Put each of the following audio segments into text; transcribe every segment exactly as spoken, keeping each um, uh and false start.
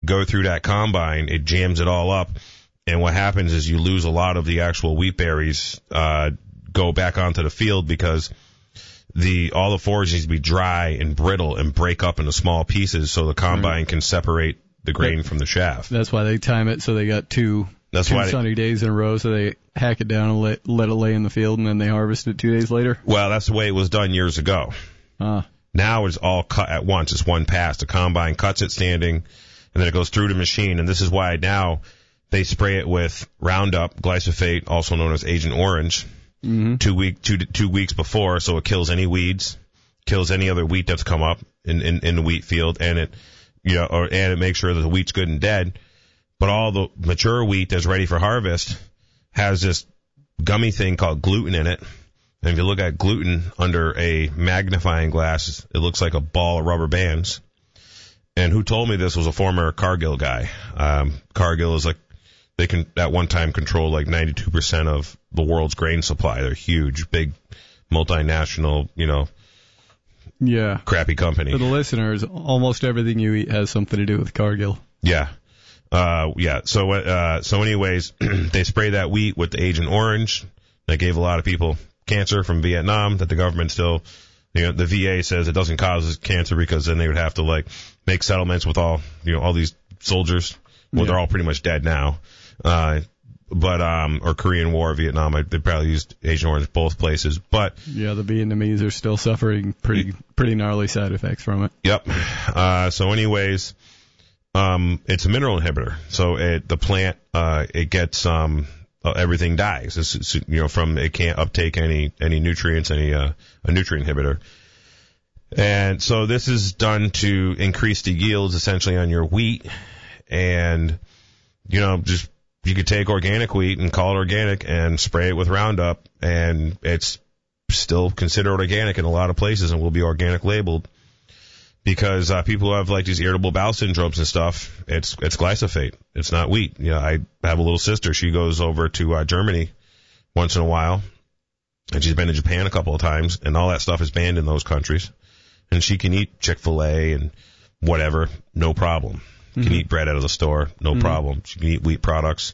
go through that combine, it jams it all up. And what happens is you lose a lot of the actual wheat berries, uh, go back onto the field because the, all the forage needs to be dry and brittle and break up into small pieces so the combine right. can separate the grain from the chaff. That's why they time it so they got two, That's two why sunny they, days in a row, so they hack it down and let, let it lay in the field, and then they harvest it two days later. Well, that's the way it was done years ago. Uh, now it's all cut at once. It's one pass. The combine cuts it standing, and then it goes through the machine. And this is why now they spray it with Roundup, glyphosate, also known as Agent Orange, mm-hmm. two week two two weeks before, so it kills any weeds, kills any other wheat that's come up in in, in the wheat field, and it you know or and it makes sure that the wheat's good and dead. But all the mature wheat that's ready for harvest has this gummy thing called gluten in it. And if you look at gluten under a magnifying glass, it looks like a ball of rubber bands. And who told me this was a former Cargill guy. Um, Cargill is like, they can at one time control like ninety-two percent of the world's grain supply. They're huge, big, multinational, you know, yeah, crappy company. For the listeners, almost everything you eat has something to do with Cargill. Yeah. Uh, yeah. So, uh, so anyways, they spray that wheat with the Agent Orange. That gave a lot of people cancer from Vietnam that the government still, you know, the V A says it doesn't cause cancer because then they would have to like make settlements with all, you know, all these soldiers. Well, yeah. They're all pretty much dead now. Uh, but, um, or Korean War, Vietnam, I, they probably used Agent Orange both places, but. Yeah, the Vietnamese are still suffering pretty, pretty gnarly side effects from it. Yep. Uh, so anyways, um, it's a mineral inhibitor. So it, the plant, uh, it gets, um, Uh, everything dies. It's, it's, you know, from it can't uptake any any nutrients, any uh, a nutrient inhibitor. And so this is done to increase the yields essentially on your wheat. And you know, just you could take organic wheat and call it organic and spray it with Roundup, and it's still considered organic in a lot of places and will be organic labeled. Because uh, people who have like these irritable bowel syndromes and stuff, it's it's glyphosate. It's not wheat. You know, I have a little sister. She goes over to uh, Germany once in a while, and she's been to Japan a couple of times, and all that stuff is banned in those countries. And she can eat Chick-fil-A and whatever, no problem. Mm-hmm. Can eat bread out of the store, no mm-hmm. problem. She can eat wheat products,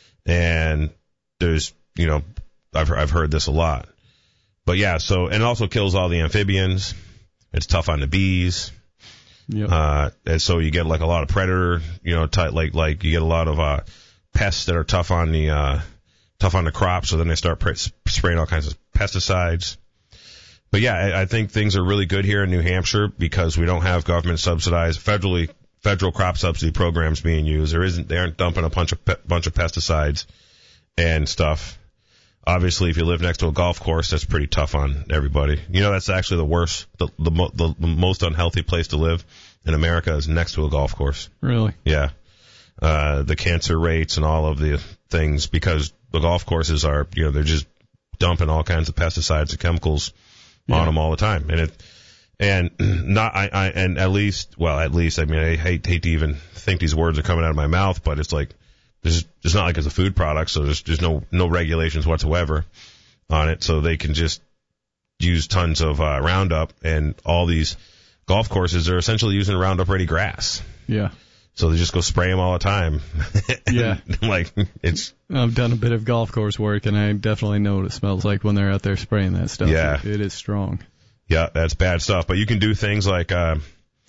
and there's you know, I've I've heard this a lot. But yeah, so and it also kills all the amphibians. It's tough on the bees. Yep. Uh, and so you get like a lot of predator, you know, type, like, like you get a lot of, uh, pests that are tough on the, uh, tough on the crop. So then they start pre- spraying all kinds of pesticides. But yeah, I, I think things are really good here in New Hampshire because we don't have government subsidized, federally, federal crop subsidy programs being used. There isn't, they aren't dumping a bunch of, pe- bunch of pesticides and stuff. Obviously, if you live next to a golf course, that's pretty tough on everybody. You know, that's actually the worst, the the, mo- the the most unhealthy place to live in America is next to a golf course. Really? Yeah. Uh, the cancer rates and all of the things because the golf courses are, you know, they're just dumping all kinds of pesticides and chemicals yeah. on them all the time. And it, and not, I, I, and at least, well, at least, I mean, I hate, hate to even think these words are coming out of my mouth, but it's like, There's, it's not like it's a food product, so there's, there's no, no regulations whatsoever on it. So they can just use tons of uh, Roundup, and all these golf courses are essentially using Roundup ready grass. Yeah. So they just go spray them all the time. Yeah. Like, it's. I've done a bit of golf course work, and I definitely know what it smells like when they're out there spraying that stuff. Yeah. It, it is strong. Yeah, that's bad stuff. But you can do things like, uh,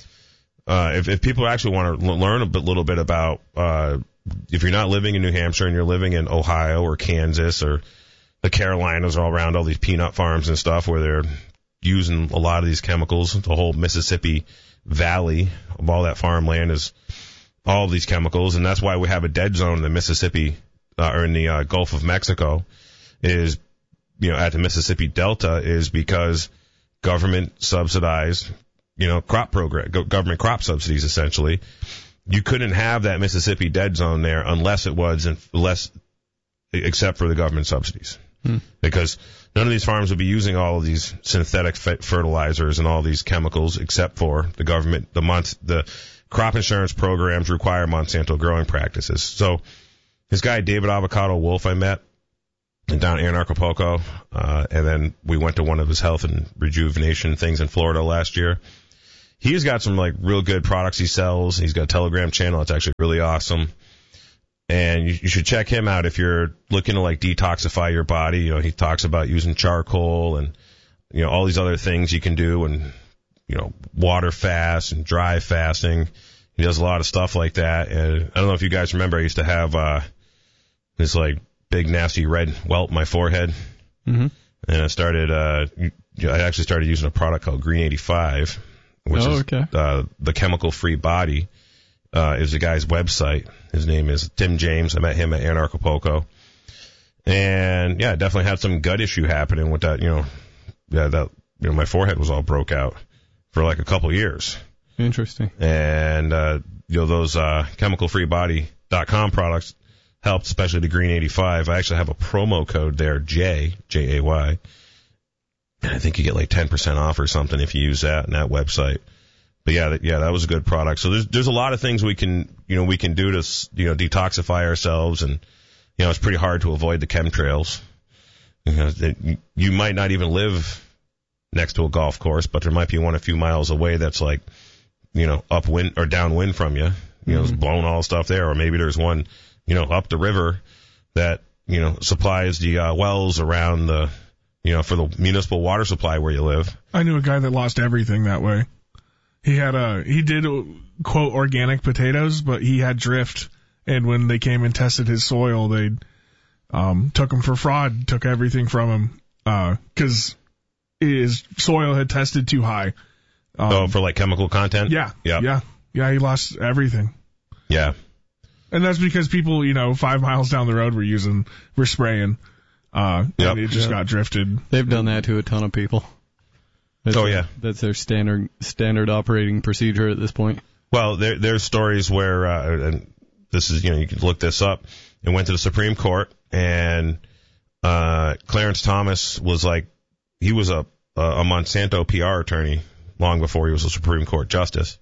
uh, if, if people actually want to l- learn a bit, little bit about, uh, if you're not living in New Hampshire and you're living in Ohio or Kansas or the Carolinas or all around all these peanut farms and stuff where they're using a lot of these chemicals, the whole Mississippi Valley of all that farmland is all of these chemicals, and that's why we have a dead zone in the Mississippi uh, or in the uh, Gulf of Mexico is, you know, at the Mississippi Delta is because government subsidized, you know, crop program, government crop subsidies essentially. You couldn't have that Mississippi dead zone there unless it was, unless, except for the government subsidies. Hmm. Because none of these farms would be using all of these synthetic fertilizers and all these chemicals except for the government, the month, the crop insurance programs require Monsanto growing practices. So this guy, David Avocado Wolf, I met down in Acapulco, uh, and then we went to one of his health and rejuvenation things in Florida last year. he's got some like real good products he sells. He's got a Telegram channel that's actually really awesome. And you, you should check him out if you're looking to like detoxify your body. You know, he talks about using charcoal and, you know, all these other things you can do, and, you know, water fast and dry fasting. He does a lot of stuff like that. And I don't know if you guys remember, I used to have, uh, this like big nasty red welt in my forehead. Mm-hmm. And I started, uh, I actually started using a product called Green eighty-five, which oh, is, okay. uh, the chemical free body. Uh, is the guy's website. His name is Tim James. I met him at Anarchapulco. And yeah, definitely had some gut issue happening with that, you know, yeah, that, you know, my forehead was all broke out for like a couple years. Interesting. And, uh, you know, those, uh, chemical free body dot com products helped, especially the Green eighty-five. I actually have a promo code there, J, J A Y. And I think you get like ten percent off or something if you use that in that website. But yeah, that, yeah, that was a good product. So there's there's a lot of things we can, you know, we can do to, you know, detoxify ourselves, and, you know, it's pretty hard to avoid the chemtrails. You know, you, you might not even live next to a golf course, but there might be one a few miles away that's like, you know, upwind or downwind from you. You know, mm-hmm. It's blowing all the stuff there, or maybe there's one, you know, up the river that, you know, supplies the uh, wells around the, you know, for the municipal water supply where you live. I knew a guy that lost everything that way. He had a, he did, quote, organic potatoes, but he had drift. And when they came and tested his soil, they um, took him for fraud, took everything from him, uh, cause his soil had tested too high. Um, oh, for like chemical content? Yeah. Yep. Yeah. Yeah. He lost everything. Yeah. And that's because people, you know, five miles down the road were using, were spraying, uh, yep. and it just yep. got drifted. They've done that to a ton of people. That's oh yeah, that's their standard standard operating procedure at this point. Well, there there's stories where, uh, and this is, you know, you can look this up. It went to the Supreme Court, and uh, Clarence Thomas was like, he was a a Monsanto P R attorney long before he was a Supreme Court justice,